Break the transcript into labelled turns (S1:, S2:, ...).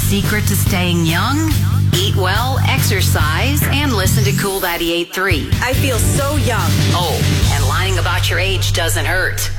S1: secret to staying young? Eat well, exercise, and listen to Cool 98.3.
S2: I feel so young.
S1: Oh, and lying about your age doesn't hurt.